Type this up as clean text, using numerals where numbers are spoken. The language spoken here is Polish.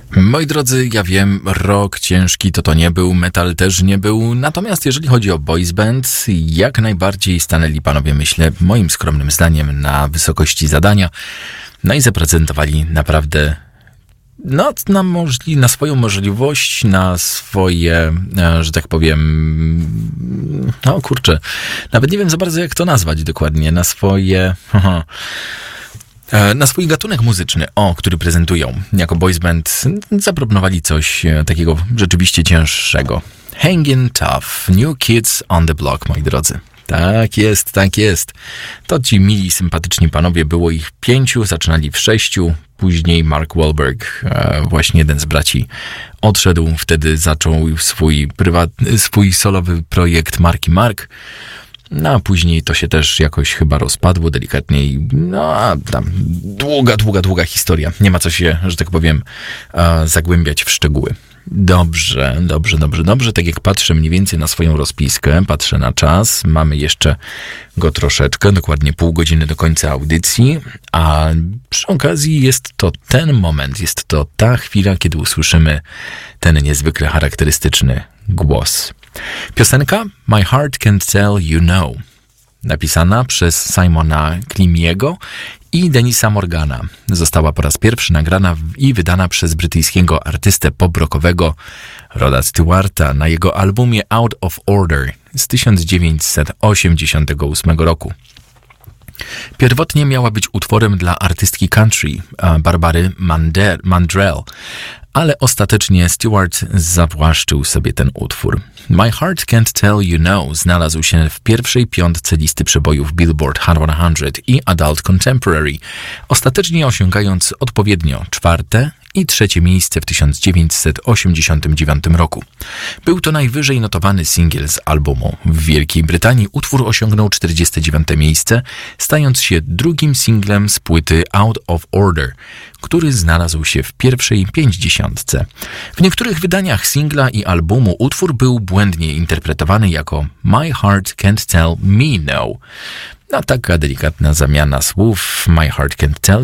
Moi drodzy, ja wiem, rock ciężki to nie był, metal też nie był, natomiast jeżeli chodzi o boys band, jak najbardziej stanęli panowie, myślę, moim skromnym zdaniem, na wysokości zadania, no i zaprezentowali naprawdę na swoją możliwość, na swoje, że tak powiem, nawet nie wiem za bardzo jak to nazwać dokładnie, na swój gatunek muzyczny, który prezentują jako boys band, zaproponowali coś takiego rzeczywiście cięższego. Hangin' Tough, New Kids on the Block, moi drodzy. Tak jest, tak jest. To ci mili, sympatyczni panowie, było ich 5, zaczynali w 6, później Mark Wahlberg, właśnie jeden z braci, odszedł, wtedy zaczął swój solowy projekt Marky Mark. No a później to się też jakoś chyba rozpadło delikatniej. No a tam długa historia. Nie ma co się, że tak powiem, zagłębiać w szczegóły. Dobrze. Tak jak patrzę mniej więcej na swoją rozpiskę, patrzę na czas, mamy jeszcze go troszeczkę, dokładnie pół godziny do końca audycji, a przy okazji jest to ten moment, jest to ta chwila, kiedy usłyszymy ten niezwykle charakterystyczny głos. Piosenka My Heart Can't Tell You No, napisana przez Simona Klimiego i Denisa Morgana. Została po raz pierwszy nagrana i wydana przez brytyjskiego artystę pop-rockowego Roda Stewarta na jego albumie Out of Order z 1988 roku. Pierwotnie miała być utworem dla artystki country Barbary Mandrell, ale ostatecznie Stewart zawłaszczył sobie ten utwór. My Heart Can't Tell You No znalazł się w pierwszej 5 listy przebojów Billboard Hot 100 i Adult Contemporary, ostatecznie osiągając odpowiednio 4. i 3. miejsce w 1989 roku. Był to najwyżej notowany singiel z albumu. W Wielkiej Brytanii utwór osiągnął 49. miejsce, stając się drugim singlem z płyty Out of Order, który znalazł się w pierwszej 50. W niektórych wydaniach singla i albumu utwór był błędnie interpretowany jako My Heart Can't Tell Me No. Taka delikatna zamiana słów My Heart Can't Tell